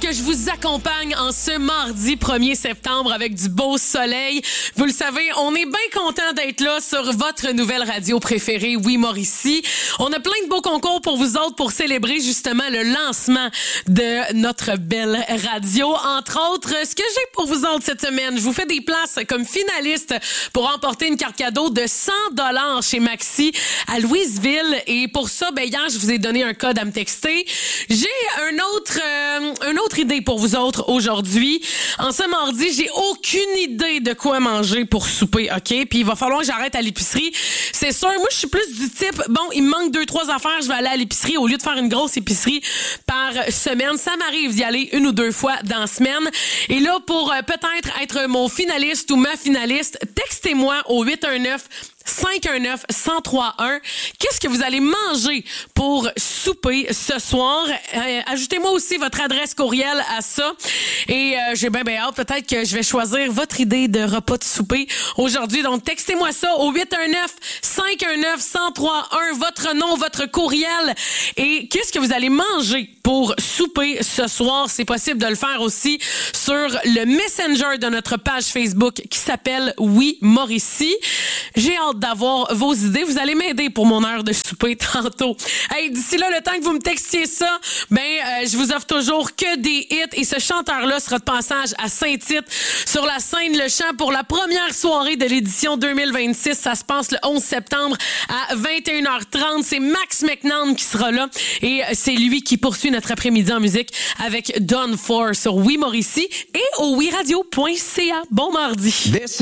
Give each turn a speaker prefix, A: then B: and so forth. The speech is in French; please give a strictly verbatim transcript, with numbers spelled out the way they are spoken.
A: que je vous accompagne en ce mardi premier septembre avec du beau soleil. Vous le savez, on est bien content d'être là sur votre nouvelle radio préférée, Oui Mauricie. On a plein de beaux concours pour vous autres pour célébrer justement le lancement de notre belle radio. Entre autres, ce que j'ai pour vous autres cette semaine, je vous fais des places comme finaliste pour remporter une carte cadeau de cent dollars chez Maxi à Louisville. Et pour ça, ben hier, je vous ai donné un code à me texter. J'ai un autre, euh, une autre idée pour vous autres aujourd'hui. En ce mardi, j'ai aucune idée de quoi manger pour souper, OK? Puis il va falloir que j'arrête à l'épicerie. C'est sûr, moi, je suis plus du type, bon, il me manque deux, trois affaires, je vais aller à l'épicerie au lieu de faire une grosse épicerie par semaine. Ça m'arrive d'y aller une ou deux fois dans la semaine. Et là, pour euh, peut-être être mon finaliste ou ma finaliste, textez-moi au huit un neuf cinq un neuf un zéro trois un. Qu'est-ce que vous allez manger pour souper ce soir? Euh, ajoutez-moi aussi votre adresse courriel à ça. Et euh, j'ai bien, bien hâte. Peut-être que je vais choisir votre idée de repas de souper aujourd'hui. Donc, textez-moi ça au huit un neuf cinq un neuf un zéro trois un. Votre nom, votre courriel. Et qu'est-ce que vous allez manger pour souper ce soir? C'est possible de le faire aussi sur le Messenger de notre page Facebook qui s'appelle Oui Mauricie. J'ai hâte d'avoir vos idées. Vous allez m'aider pour mon heure de souper tantôt. Hey, d'ici là, le temps que vous me textiez ça, ben, euh, je vous offre toujours que des hits et ce chanteur-là sera de passage à Saint-Tite sur la scène Le Champ pour la première soirée de l'édition deux mille vingt-six. Ça se passe le onze septembre à vingt et une heures trente. C'est Max McNabb qui sera là et c'est lui qui poursuit notre après-midi en musique avec Done For sur Oui Mauricie et au oui radio point c a. Bon mardi.